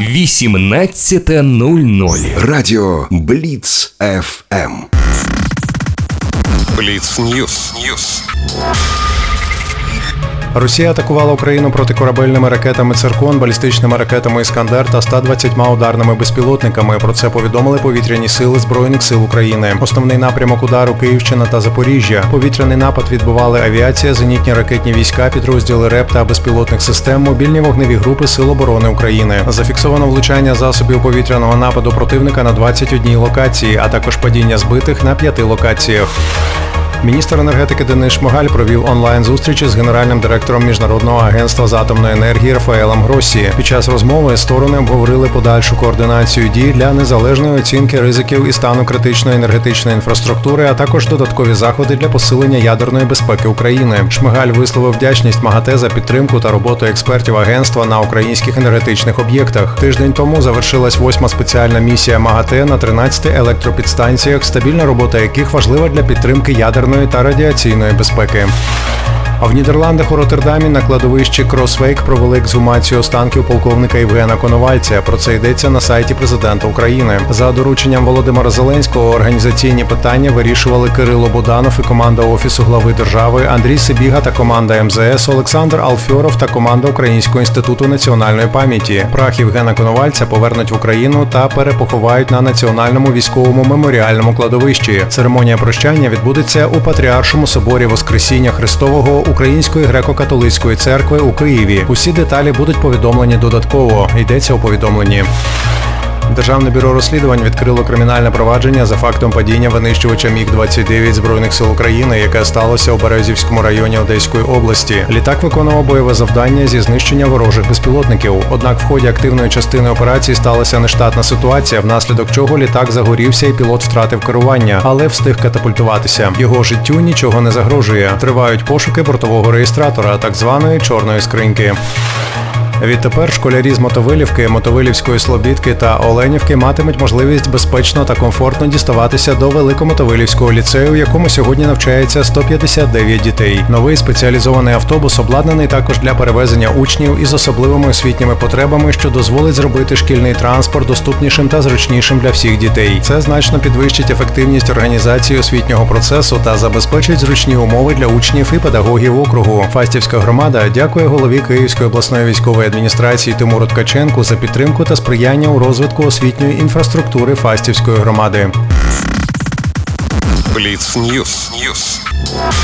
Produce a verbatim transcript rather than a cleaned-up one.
вісімнадцята нуль нуль. Радіо Бліц еф ем. Бліц Ньюс. Ньюс. Росія атакувала Україну протикорабельними ракетами «Циркон», балістичними ракетами «Іскандер» та ста двадцятьма ударними безпілотниками. Про це повідомили повітряні сили Збройних сил України. Основний напрямок удару – Київщина та Запоріжжя. Повітряний напад відбивали авіація, зенітні ракетні війська, підрозділи РЕП та безпілотних систем, мобільні вогневі групи Сил оборони України. Зафіксовано влучання засобів повітряного нападу противника на двадцять одній локації, а також падіння збитих на п'яти локаціях. Міністр енергетики Денис Шмигаль провів онлайн-зустрічі з генеральним директором Міжнародного агентства з атомної енергії Рафаелем Гроссі. Під час розмови сторони обговорили подальшу координацію дій для незалежної оцінки ризиків і стану критичної енергетичної інфраструктури, а також додаткові заходи для посилення ядерної безпеки України. Шмигаль висловив вдячність МАГАТЕ за підтримку та роботу експертів агентства на українських енергетичних об'єктах. Тиждень тому завершилась восьма спеціальна місія МАГАТЕ на тринадцяти електропідстанціях, стабільна робота яких важлива для підтримки ядерної та радіаційної безпеки. А в Нідерландах у Роттердамі на кладовищі Кросвейк провели ексгумацію останків полковника Євгена Коновальця. Про це йдеться на сайті президента України. За дорученням Володимира Зеленського організаційні питання вирішували Кирило Буданов і команда Офісу глави держави, Андрій Сибіга та команда ем зе ес, Олександр Алфьоров та команда Українського інституту національної пам'яті. Прах Євгена Коновальця повернуть в Україну та перепоховають на Національному військовому меморіальному кладовищі. Церемонія прощання відбудеться у Патріаршому соборі Воскресіння Христового Української греко-католицької церкви у Києві. Усі деталі будуть повідомлені додатково. Йдеться у повідомленні. Державне бюро розслідувань відкрило кримінальне провадження за фактом падіння винищувача міг двадцять дев'ять Збройних сил України, яке сталося у Березівському районі Одеської області. Літак виконував бойове завдання зі знищення ворожих безпілотників. Однак в ході активної частини операції сталася нештатна ситуація, внаслідок чого літак загорівся і пілот втратив керування, але встиг катапультуватися. Його життю нічого не загрожує. Тривають пошуки бортового реєстратора, так званої чорної скриньки. Відтепер школярі з Мотовилівки, Мотовилівської Слобідки та Оленівки матимуть можливість безпечно та комфортно діставатися до Великомотовилівського ліцею, в якому сьогодні навчається сто п'ятдесят дев'ять дітей. Новий спеціалізований автобус обладнаний також для перевезення учнів із особливими освітніми потребами, що дозволить зробити шкільний транспорт доступнішим та зручнішим для всіх дітей. Це значно підвищить ефективність організації освітнього процесу та забезпечить зручні умови для учнів і педагогів округу. Фастівська громада дякує голові Київської обласної військової адміністрації Тимуру Ткаченку за підтримку та сприяння у розвитку освітньої інфраструктури Фастівської громади. Бліц Ньюс. Ньюс.